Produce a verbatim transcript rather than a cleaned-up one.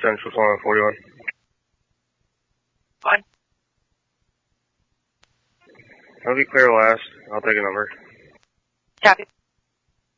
Central one forty-one. Fine. I'll be clear last. I'll take a number. Copy.